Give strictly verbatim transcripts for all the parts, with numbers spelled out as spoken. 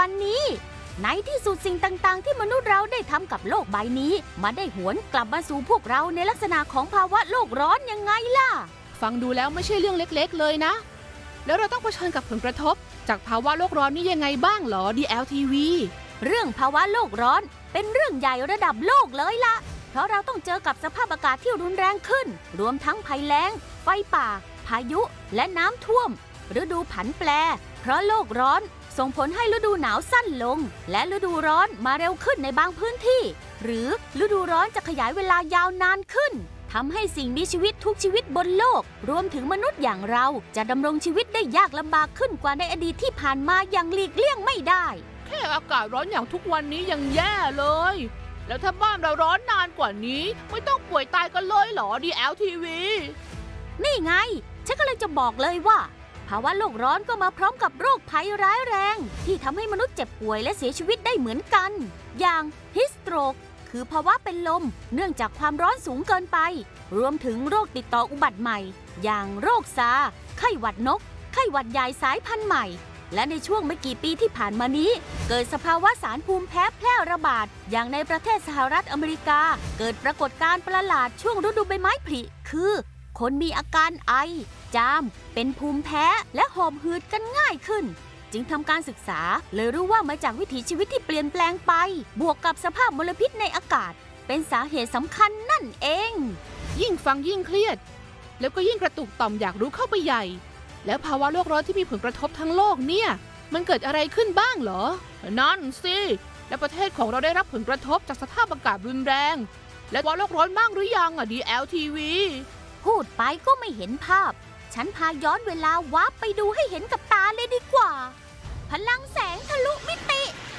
วันนี้ในที่สุดสิ่งต่างๆที่มนุษย์เราได้ทำกับโลกใบนี้มาได้หวนกลับมาสู่พวกเราในลักษณะของภาวะโลกร้อนยังไงล่ะฟังดูแล้วไม่ใช่เรื่องเล็กๆเลยนะแล้วเราต้องเผชิญกับผลกระทบจากภาวะโลกร้อนนี้ยังไงบ้างหรอ ดี แอล ที วีเรื่องภาวะโลกร้อนเป็นเรื่องใหญ่ระดับโลกเลยล่ะเพราะเราต้องเจอกับสภาพอากาศที่รุนแรงขึ้นรวมทั้งภัยแล้งไฟป่าพายุและน้ำท่วมฤดูผันแปรเพราะโลกร้อนส่งผลให้ฤดูหนาวสั้นลงและฤดูร้อนมาเร็วขึ้นในบางพื้นที่หรือฤดูร้อนจะขยายเวลายาวนานขึ้นทำให้สิ่งมีชีวิตทุกชีวิตบนโลกรวมถึงมนุษย์อย่างเราจะดำรงชีวิตได้ยากลำบากขึ้นกว่าในอดีตที่ผ่านมาอย่างหลีกเลี่ยงไม่ได้แค่อากาศร้อนอย่างทุกวันนี้ยังแย่เลยแล้วถ้าบ้านเราร้อนนานกว่านี้ไม่ต้องป่วยตายกันเลยเหรอ ดี แอล ที วีนี่ไงฉันก็เลยจะบอกเลยว่าภาวะโลกร้อนก็มาพร้อมกับโรคภัยร้ายแรงที่ทำให้มนุษย์เจ็บป่วยและเสียชีวิตได้เหมือนกันอย่างฮิสโตรกคือภาวะเป็นลมเนื่องจากความร้อนสูงเกินไปรวมถึงโรคติดต่ออุบัติใหม่อย่างโรคซาร์ไข้หวัดนกไข้หวัดใหญ่สายพันธุ์ใหม่และในช่วงไม่กี่ปีที่ผ่านมานี้เกิดสภาวะสารภูมิแพ้แพร่ระบาดอย่างในประเทศสหรัฐอเมริกาเกิดปรากฏการณ์ประหลาดช่วงฤดูใบไม้ผลิคือคนมีอาการไอจามเป็นภูมิแพ้และหอบหืดกันง่ายขึ้นจึงทำการศึกษาเลยรู้ว่ามาจากวิถีชีวิตที่เปลี่ยนแปลงไปบวกกับสภาพมลพิษในอากาศเป็นสาเหตุสำคัญนั่นเองยิ่งฟังยิ่งเครียดแล้วก็ยิ่งกระตุกต่อมอยากรู้เข้าไปใหญ่แล้วภาวะโลกร้อนที่มีผลกระทบทั้งโลกเนี่ยมันเกิดอะไรขึ้นบ้างเหรอนั่นสิและประเทศของเราได้รับผลกระทบจากสภาพอากาศรุนแรงและภาวะโลกร้อนบ้างหรือยังอ่ะ ดี แอล ที วีพูดไปก็ไม่เห็นภาพฉันพาย้อนเวลาวาร์ปไปดูให้เห็นกับตาเลยดีกว่าพลังแสงทะลุมิติ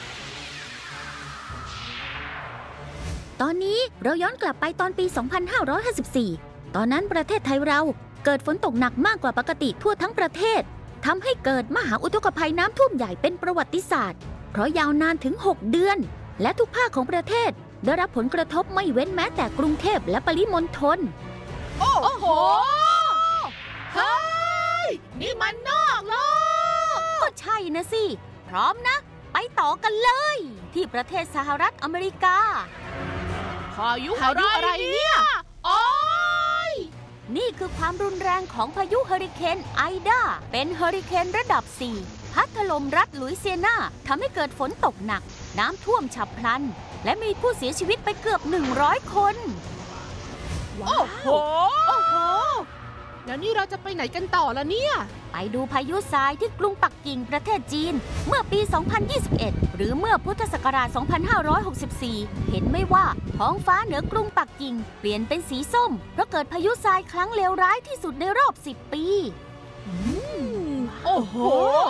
ตอนนี้เราย้อนกลับไปตอนปี สองพันห้าร้อยห้าสิบสี่ ตอนนั้นประเทศไทยเราเกิดฝนตกหนักมากกว่าปกติทั่วทั้งประเทศทำให้เกิดมหาอุทกภัยน้ำท่วมใหญ่เป็นประวัติศาสตร์เพราะยาวนานถึงหกเดือนและทุกภาคของประเทศได้รับผลกระทบไม่เว้นแม้แต่กรุงเทพและปริมณฑลโอ้โหเฮ้ยนี่มันนอกโลกก็ใช่นะสิพร้อมนะไปต่อกันเลยที่ประเทศสหรัฐอเมริกาพายุอะไรเนี่ยโอ้ยนี่คือความรุนแรงของพายุเฮอริเคนไอดาเป็นเฮอริเคนระดับสี่พัดถล่มรัฐลุยเซียนาทำให้เกิดฝนตกหนักน้ำท่วมฉับพลันและมีผู้เสียชีวิตไปเกือบหนึ่งร้อยคนโอ้โหโอ้โหแล้วนี่เราจะไปไหนกันต่อล่ะเนี่ยไปดูพายุทรายที่กรุงปักกิ่งประเทศจีนเมื่อปี สองพันยี่สิบเอ็ด หรือเมื่อพุทธศักราช สองพันห้าร้อยหกสิบสี่ เห็นไหมว่าท้องฟ้าเหนือกรุงปักกิ่งเปลี่ยนเป็นสีส้มเพราะเกิดพายุทรายครั้งเลวร้ายที่สุดในรอบสิบปีโอ้โห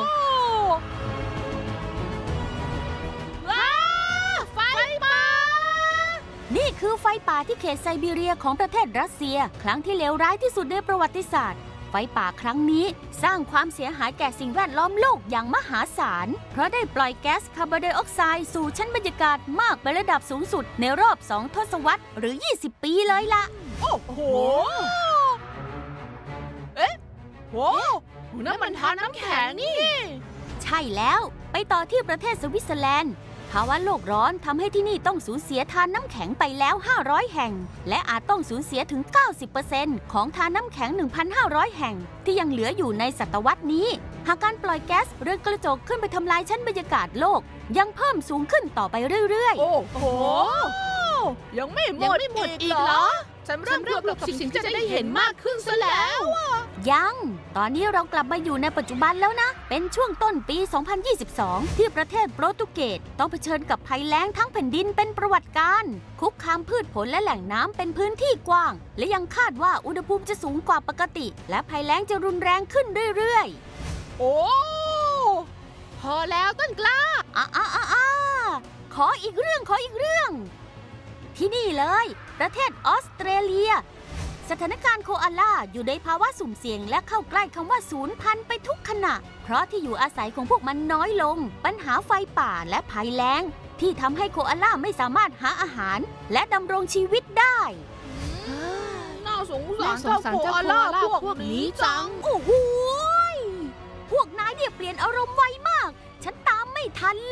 นี่คือไฟป่าที่เขตไซบีเรียของประเทศรัสเซียครั้งที่เลวร้ายที่สุดในประวัติศาสตร์ไฟป่าครั้งนี้สร้างความเสียหายแก่สิ่งแวดล้อมโลกอย่างมหาศาลเพราะได้ปล่อยแก๊สคาร์บอนไดออกไซด์สู่ชั้นบรรยากาศมากเป็นระดับสูงสุดในรอบสองทศวรรษหรือยี่สิบปีเลยล่ะโอ้โหเอ๊ะโหนั่นมันทานน้ำแข็งนี่ใช่แล้วไปต่อที่ประเทศสวิตเซอร์แลนด์ภาวะโลกร้อนทำให้ที่นี่ต้องสูญเสียทานน้ำแข็งไปแล้วห้าร้อยแห่งและอาจต้องสูญเสียถึง เก้าสิบเปอร์เซ็นต์ ของทานน้ำแข็ง หนึ่งพันห้าร้อย แห่งที่ยังเหลืออยู่ในศตวรรษนี้หากการปล่อยแก๊สเรือนกระจกขึ้นไปทำลายชั้นบรรยากาศโลกยังเพิ่มสูงขึ้นต่อไปเรื่อยๆโอ้โหยังไม่หมดอีกเหรอฉันเริ่มเริ่มกับสิ่งที่จะได้เห็นมากขึ้นซะแล้วยังตอนนี้เรากลับมาอยู่ในปัจจุบันแล้วนะเป็นช่วงต้นปี สองพันยี่สิบสอง ที่ประเทศโปรตุเกสต้องเผชิญกับภัยแล้งทั้งแผ่นดินเป็นประวัติการคุกคามพืชผลและแหล่งน้ำเป็นพื้นที่กว้างและยังคาดว่าอุณหภูมิจะสูงกว่าปกติและภัยแล้งจะรุนแรงขึ้นเรื่อยๆโอ้พอแล้วต้นกล้าอ่ะอ่ะอ่ะขออีกเรื่องขออีกเรื่องที่นี่เลยประเทศออสเตรเลียสถานการณ์โคอาล่าอยู่ในภาวะสุ่มเสี่ยงและเข้าใกล้คำว่าสูญพันธุ์ไปทุกขณะเพราะที่อยู่อาศัยของพวกมันน้อยลงปัญหาไฟป่าและภัยแล้งที่ทำให้โคอาล่าไม่สามารถหาอาหารและดำรงชีวิตได้น่าสงสารเจ้าโคอาล่าพวกนี้จังโอ้โหพวกนายเนี่ยเปลี่ยนอารมณ์ไวมากฉันตามไม่ทัน